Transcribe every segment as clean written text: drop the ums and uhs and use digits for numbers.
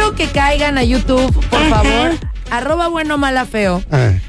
quiero que caigan a YouTube, por favor, @buenomalafeo,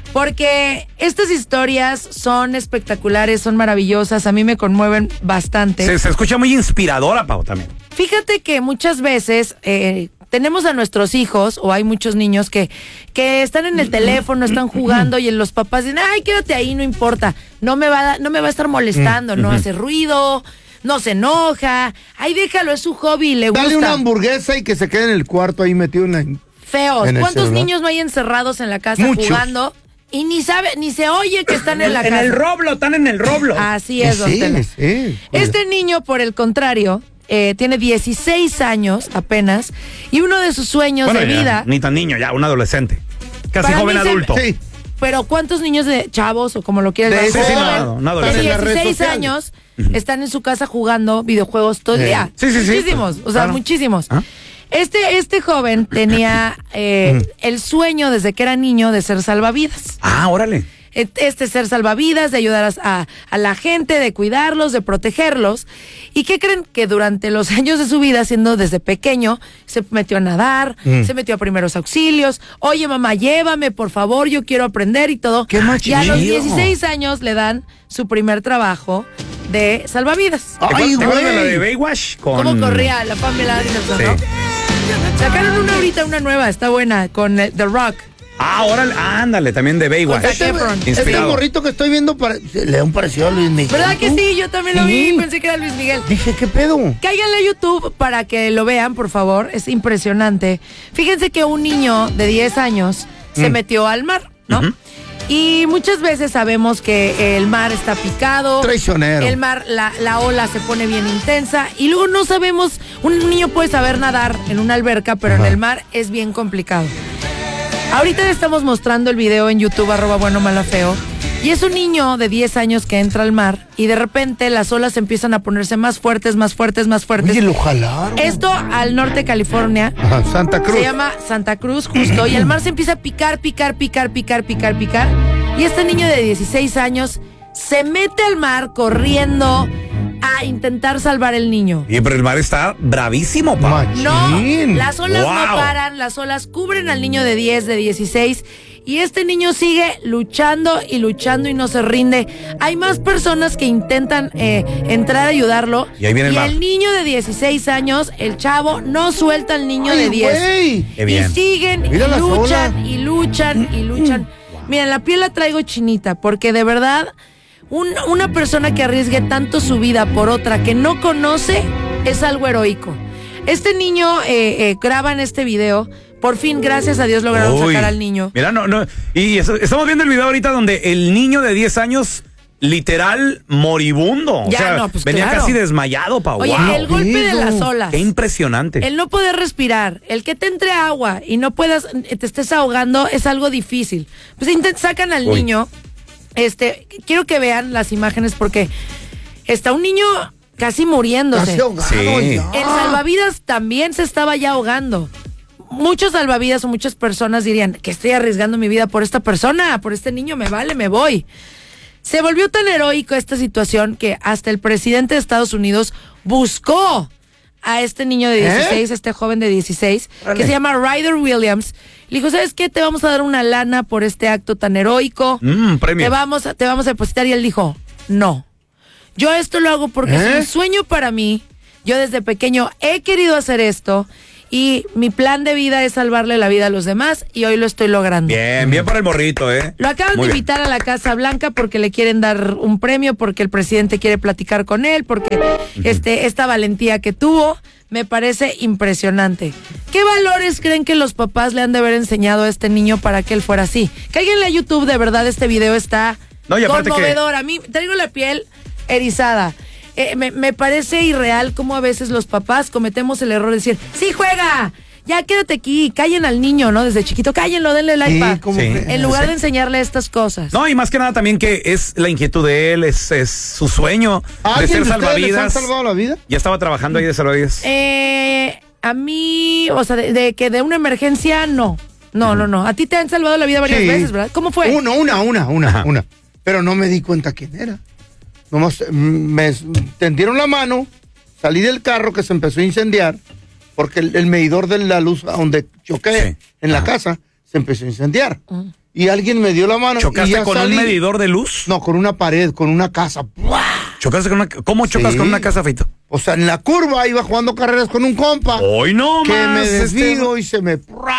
porque estas historias son espectaculares, son maravillosas, a mí me conmueven bastante. Se escucha muy inspiradora, Pau, también. Fíjate que muchas veces tenemos a nuestros hijos, o hay muchos niños que están en el teléfono, están jugando y los papás dicen, ay, quédate ahí, no importa, no me va a estar molestando, no hace ruido, no se enoja, ay, déjalo, es su hobby y le gusta. Dale una hamburguesa y que se quede en el cuarto ahí metido en la... Feos, ¿cuántos niños no hay encerrados en la casa jugando? Y ni se oye que están en la casa. Están en el roblo. Así es, don Tela. Este niño, por el contrario, tiene 16 años apenas, y uno de sus sueños de vida... Ni tan niño, ya, un adolescente. Casi joven adulto. Sí. Pero ¿cuántos niños de chavos, o como lo quieran decir, de 16 años están en su casa jugando videojuegos todo el día? Sí. Muchísimos, o sea, muchísimos. ¿Ah? Este joven tenía el sueño desde que era niño de ser salvavidas. Ah, órale. Ser salvavidas, de ayudar a la gente, de cuidarlos, de protegerlos. ¿Y qué creen? Que durante los años de su vida, siendo desde pequeño, se metió a nadar, se metió a primeros auxilios. Oye, mamá, llévame, por favor, yo quiero aprender y todo. ¡Qué y a los 16 años le dan su primer trabajo de salvavidas. ¡Ay, güey! La de Baywatch con... ¿Cómo corría la Pamela Anderson, no? Sacaron una nueva, está buena, con The Rock. Ah, órale, ándale, también de Baywatch. Este morrito que estoy viendo le da un parecido a Luis Miguel. ¿Verdad que sí? Yo también lo vi, pensé que era Luis Miguel. Dije, ¿qué pedo? Cáiganle a YouTube para que lo vean, por favor, es impresionante. Fíjense que un niño de 10 años se metió al mar, ¿no? Y muchas veces sabemos que el mar está picado. Traicionero. El mar, la ola se pone bien intensa. Y luego no sabemos, un niño puede saber nadar en una alberca, pero en el mar es bien complicado. Ahorita le estamos mostrando el video en YouTube, @buenomalafeo. Y es un niño de 10 años que entra al mar y de repente las olas empiezan a ponerse más fuertes. Oye, lo jalaron. Esto al norte de California. Santa Cruz. Se llama Santa Cruz, justo. Y el mar se empieza a picar. Y este niño de 16 años se mete al mar corriendo a intentar salvar el niño. Y pero el mar está bravísimo, pa. No, las olas no paran, las olas cubren al niño de 10, de 16, y este niño sigue luchando y no se rinde. Hay más personas que intentan entrar a ayudarlo. Y ahí viene el mar. El niño de 16 años, el chavo, no suelta al niño de 10. Y siguen, y luchan. Miren, la piel la traigo chinita, porque de verdad... Una persona que arriesgue tanto su vida por otra que no conoce es algo heroico. Este niño graba en este video. Por fin, gracias a Dios, lograron sacar al niño. Mira, y estamos viendo el video ahorita donde el niño de 10 años, literal, moribundo. Venía casi desmayado, Pau. Oye, el golpe de las olas. Qué impresionante. El no poder respirar, el que te entre agua y no puedas, te estés ahogando, es algo difícil. Pues sacan al niño. Quiero que vean las imágenes porque está un niño casi muriéndose. Casi ahogado, El salvavidas también se estaba ya ahogando. Muchos salvavidas o muchas personas dirían que estoy arriesgando mi vida por esta persona, por este niño, me vale, me voy. Se volvió tan heroico esta situación que hasta el presidente de Estados Unidos buscó a este niño de 16, este joven de 16, que se llama Ryder Williams. Le dijo, ¿sabes qué? Te vamos a dar una lana por este acto tan heroico. Premio. Te vamos a depositar. Y él dijo, no. Yo esto lo hago porque es un sueño para mí. Yo desde pequeño he querido hacer esto. Y mi plan de vida es salvarle la vida a los demás. Y hoy lo estoy logrando. Bien para el morrito, Lo acaban de invitar a la Casa Blanca porque le quieren dar un premio, porque el presidente quiere platicar con él, porque esta valentía que tuvo me parece impresionante. ¿Qué valores creen que los papás le han de haber enseñado a este niño para que él fuera así? Cáiganle a YouTube, de verdad este video está conmovedor. A mí traigo la piel erizada. Me parece irreal cómo a veces los papás cometemos el error de decir, sí, juega, ya quédate aquí, callen al niño, ¿no? Desde chiquito, cállenlo, denle el iPad. En lugar de enseñarle estas cosas. No, y más que nada también que es la inquietud de él, es su sueño de ser salvavidas. ¿Les han salvado la vida? Ya estaba trabajando ahí de salvavidas. A mí, o sea, de una emergencia, no. No. A ti te han salvado la vida varias veces, ¿verdad? ¿Cómo fue? Una. Pero no me di cuenta quién era. Nomás me tendieron la mano, salí del carro que se empezó a incendiar porque el medidor de la luz donde choqué en la casa se empezó a incendiar. Y alguien me dio la mano. ¿Chocaste con un medidor de luz? No, con una pared, con una casa. ¿Chocaste con una? ¿Cómo chocas con una casa, Feito? O sea, en la curva iba jugando carreras con un compa. ¡Hoy no que más! Que me desvido y se me... ¡Pum!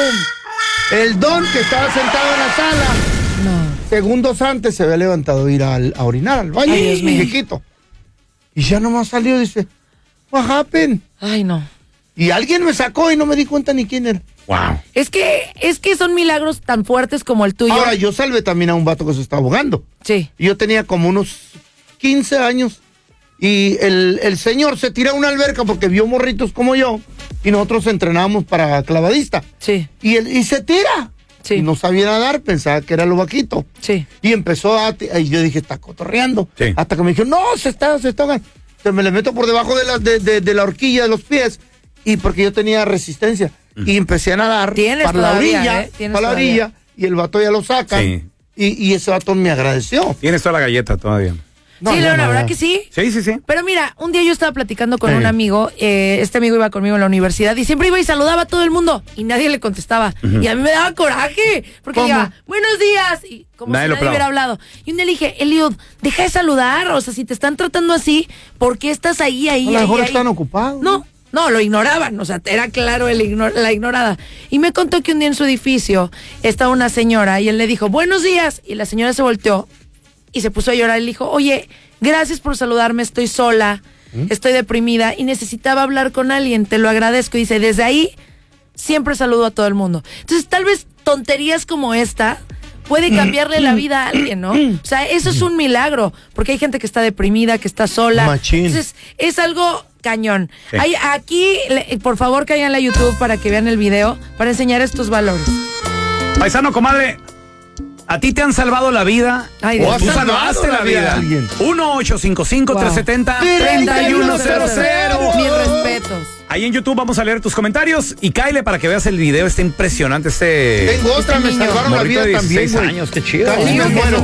El don que estaba sentado en la sala. No. Segundos antes se había levantado a ir a orinar al baño. Ay, Dios mío. Viejito. Y ya nomás salió y dice, what happened? Ay, no. Y alguien me sacó y no me di cuenta ni quién era. Wow. Es que son milagros tan fuertes como el tuyo. Ahora, yo salvé también a un vato que se está ahogando. Sí. Yo tenía como unos 15 años y el señor se tira a una alberca porque vio morritos como yo y nosotros entrenábamos para clavadista. Sí. Y se tira. Sí. Y no sabía nadar, pensaba que era lo vaquito. Sí. Y empezó y yo dije, está cotorreando. Sí. Hasta que me dijo, no, se está ahogando. Entonces me le meto por debajo de la horquilla de los pies y porque yo tenía resistencia. Y empecé a nadar para la orilla, y el vato ya lo saca. Sí. Y ese vato me agradeció. Tienes toda la galleta todavía. No, sí, la verdad que sí. Sí. Pero mira, un día yo estaba platicando con un amigo, este amigo iba conmigo en la universidad y siempre iba y saludaba a todo el mundo y nadie le contestaba. Y a mí me daba coraje, porque iba, buenos días, y como si nadie hubiera hablado. Y un día le dije, Eliud, deja de saludar, o sea, si te están tratando así, ¿por qué estás ahí? A lo mejor están ocupados. No, lo ignoraban, o sea, era claro la ignorada. Y me contó que un día en su edificio estaba una señora y él le dijo, buenos días, y la señora se volteó y se puso a llorar y le dijo, oye, gracias por saludarme, estoy sola, estoy deprimida y necesitaba hablar con alguien, te lo agradezco. Y dice, desde ahí siempre saludo a todo el mundo. Entonces, tal vez tonterías como esta puede cambiarle la vida a alguien, ¿no? O sea, eso es un milagro, porque hay gente que está deprimida, que está sola. Machín. Entonces, es algo cañón. Sí. Aquí, por favor, cáiganle a YouTube para que vean el video, para enseñar estos valores. Paisano, comadre, ¿a ti te han salvado la vida? Ay, ¿O tú salvaste la vida? 1-855-370-3100. Mis respetos. Ahí en YouTube vamos a leer tus comentarios y cáele para que veas el video. Está impresionante Tengo otra, me salvaron la vida también, güey. Años, qué chido. Casi me muero.